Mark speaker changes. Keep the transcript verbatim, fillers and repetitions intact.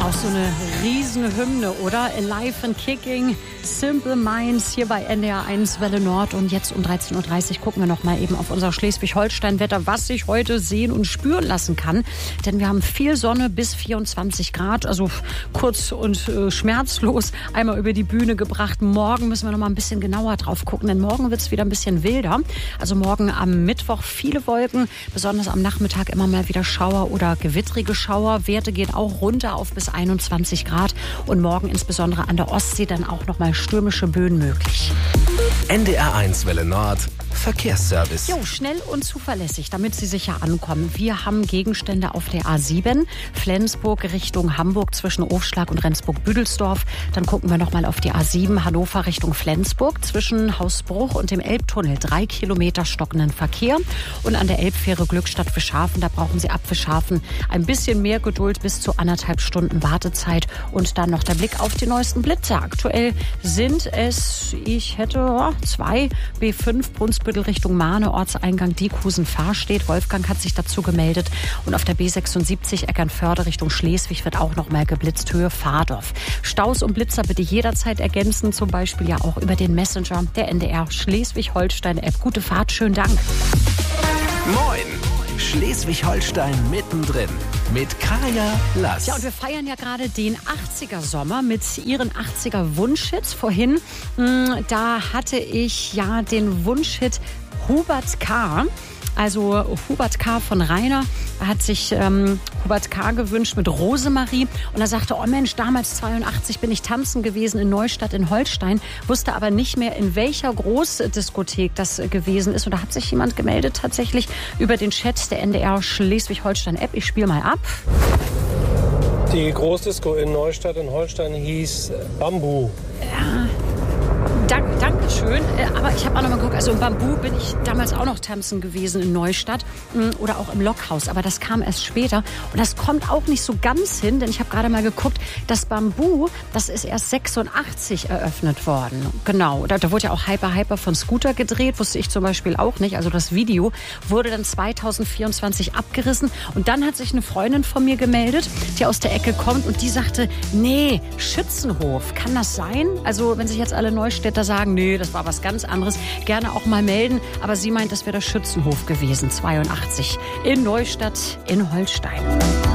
Speaker 1: Auch so eine Riesenhymne, oder? Alive and Kicking, Simple Minds hier bei N D R eins Welle Nord. Und jetzt um dreizehn Uhr dreißig gucken wir noch mal eben auf unser Schleswig-Holstein-Wetter, was sich heute sehen und spüren lassen kann. Denn wir haben viel Sonne bis vierundzwanzig Grad, also kurz und äh, schmerzlos einmal über die Bühne gebracht. Morgen müssen wir noch mal ein bisschen genauer drauf gucken, denn morgen wird es wieder ein bisschen wilder. Also morgen am Mittwoch viele Wolken, besonders am Nachmittag immer mal wieder Schauer oder gewittrige Schauer. Werte gehen auch runter auf bis einundzwanzig Grad und morgen insbesondere an der Ostsee dann auch noch mal stürmische Böen möglich.
Speaker 2: N D R eins Welle Nord Verkehrsservice.
Speaker 1: Jo, schnell und zuverlässig, damit Sie sicher ankommen. Wir haben Gegenstände auf der A sieben, Flensburg Richtung Hamburg zwischen Ofschlag und Rendsburg-Büdelsdorf. Dann gucken wir noch mal auf die A sieben, Hannover Richtung Flensburg zwischen Hausbruch und dem Elbtunnel. Drei Kilometer stockenden Verkehr. Und an der Elbfähre Glückstadt Fischhafen, da brauchen Sie ab Fischhafen ein bisschen mehr Geduld, bis zu anderthalb Stunden Wartezeit. Und dann noch der Blick auf die neuesten Blitze. Aktuell sind es, ich hätte oh, zwei, B fünf, Brunsbüttel Richtung Mahne, Ortseingang Diekhusen-Fahrstedt. Wolfgang hat sich dazu gemeldet. Und auf der B sechsundsiebzig Eckernförde Richtung Schleswig wird auch noch mal geblitzt, Höhe Fahrdorf. Staus und Blitzer bitte jederzeit ergänzen, zum Beispiel ja auch über den Messenger der N D R Schleswig-Holstein-App. Gute Fahrt, schönen Dank.
Speaker 2: Moin! Schleswig-Holstein mittendrin mit Kaya Lass.
Speaker 1: Ja, und wir feiern ja gerade den achtziger-Sommer mit ihren achtziger-Wunschhits. Vorhin, mh, da hatte ich ja den Wunschhit Hubert K., also Hubert K. von Rainer, hat sich ähm, Hubert K. gewünscht mit Rosemarie. Und er sagte, oh Mensch, damals zweiundachtzig bin ich tanzen gewesen in Neustadt in Holstein, wusste aber nicht mehr, in welcher Großdiskothek das gewesen ist. Und da hat sich jemand gemeldet tatsächlich über den Chat der N D R Schleswig-Holstein-App. Ich spiele mal ab.
Speaker 3: Die Großdisco in Neustadt in Holstein hieß Bambu.
Speaker 1: Ja. Dank, Dankeschön. Aber ich habe auch noch mal geguckt, also im Bambu bin ich damals auch noch tanzen gewesen in Neustadt oder auch im Lokhaus. Aber das kam erst später und das kommt auch nicht so ganz hin, denn ich habe gerade mal geguckt, das Bambu, das ist erst sechsundachtzig eröffnet worden. Genau, da, da wurde ja auch Hyper Hyper von Scooter gedreht, wusste ich zum Beispiel auch nicht. Also das Video wurde dann zweitausendvierundzwanzig abgerissen und dann hat sich eine Freundin von mir gemeldet, die aus der Ecke kommt und die sagte, nee, Schützenhof, kann das sein? Also wenn sich jetzt alle Neustädter sagen, nee, das war was ganz anderes, gerne auch mal melden. Aber sie meint, das wäre der Schützenhof gewesen, zweiundachtzig, in Neustadt in Holstein.